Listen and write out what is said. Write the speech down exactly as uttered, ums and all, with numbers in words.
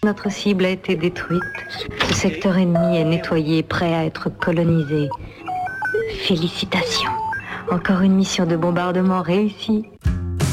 Notre cible a été détruite. Ce secteur ennemi est nettoyé, prêt à être colonisé. Félicitations. Encore une mission de bombardement réussie.